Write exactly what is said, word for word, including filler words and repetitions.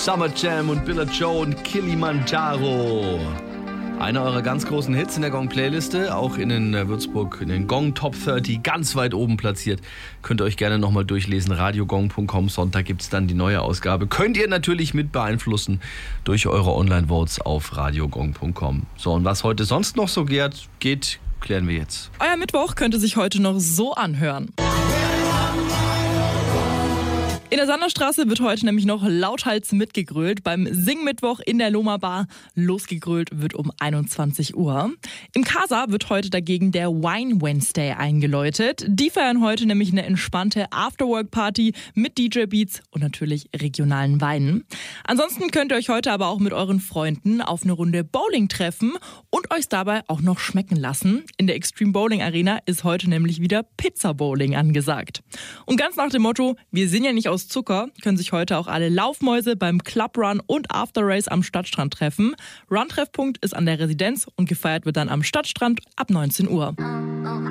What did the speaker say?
Summer Jam und Billa Joe und Kilimanjaro. Einer eurer ganz großen Hits in der Gong-Playliste, auch in den äh, Würzburg, in den Gong Top dreißig, ganz weit oben platziert. Könnt ihr euch gerne nochmal durchlesen, radiogong punkt com. Sonntag gibt es dann die neue Ausgabe. Könnt ihr natürlich mit beeinflussen durch eure Online-Votes auf radiogong punkt com. So, und was heute sonst noch so geht, geht, klären wir jetzt. Euer Mittwoch könnte sich heute noch so anhören. In der Sanderstraße wird heute nämlich noch lauthals mitgegrölt. Beim Singmittwoch in der Loma Bar. Losgegrölt wird um einundzwanzig Uhr. Im Casa wird heute dagegen der Wine Wednesday eingeläutet. Die feiern heute nämlich eine entspannte Afterwork-Party mit D J-Beats und natürlich regionalen Weinen. Ansonsten könnt ihr euch heute aber auch mit euren Freunden auf eine Runde Bowling treffen und euch dabei auch noch schmecken lassen. In der Extreme Bowling Arena ist heute nämlich wieder Pizza Bowling angesagt. Und ganz nach dem Motto, wir sind ja nicht aus Zucker, können sich heute auch alle Laufmäuse beim Club Run und After Race am Stadtstrand treffen. Run-Treffpunkt ist an der Residenz und gefeiert wird dann am Stadtstrand ab neunzehn Uhr.